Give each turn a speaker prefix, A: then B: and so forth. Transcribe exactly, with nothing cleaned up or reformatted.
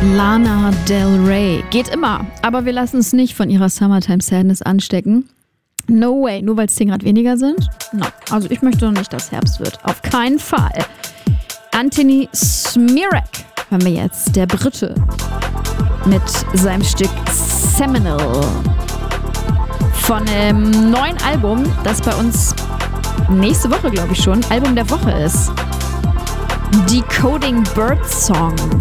A: Lana Del Rey. Geht immer, aber wir lassen es nicht von ihrer Summertime Sadness anstecken. No way, nur weil es zehn Grad weniger sind? No, also ich möchte noch nicht, dass Herbst wird. Auf keinen Fall. Anthony Smirek hören wir jetzt, der Brite, mit seinem Stück Seminole. Von einem neuen Album, das bei uns nächste Woche, glaube ich schon, Album der Woche ist. Decoding Bird Song